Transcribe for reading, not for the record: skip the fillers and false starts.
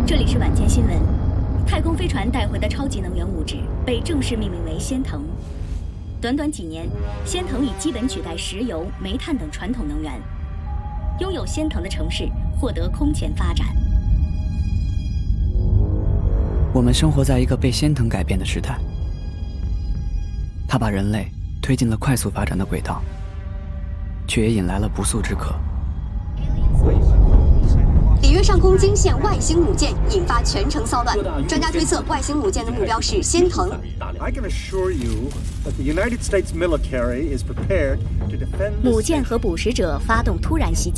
这里是晚间新闻。太空飞船带回的超级能源物质被正式命名为仙藤。短短几年，仙藤已基本取代石油、煤炭等传统能源。拥有仙藤的城市获得空前发展。 我们生活在一个被仙藤改变的时代，它把人类推进了快速发展的轨道，却也引来了不速之客。 里约上空惊现外星母舰，引发全城骚乱。专家推测，外星母舰的目标是仙藤。 母舰和捕食者发动突然袭击。